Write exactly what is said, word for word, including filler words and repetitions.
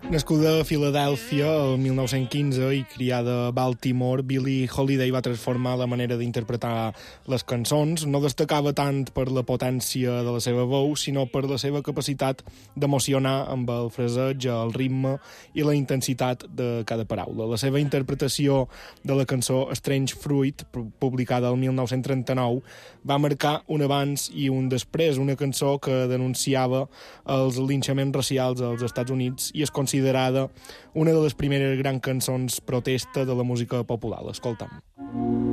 Nascuda a Filadèlfia el mil nou-cents quinze i criada a Baltimore, Billie Holiday va transformar la manera d'interpretar les cançons. No destacava tant per la potència de la seva veu, sinó per la seva capacitat d'emocionar amb el fraseig, el ritme i la intensitat de cada paraula. La seva interpretació de la cançó Strange Fruit, publicada el mil nou-cents trenta-nou, va marcar un abans i un després, una cançó que denunciava els linxaments racials als Estats Units i es considerava considerada una de les primeres grans cançons protesta de la música popular. Escolta'm.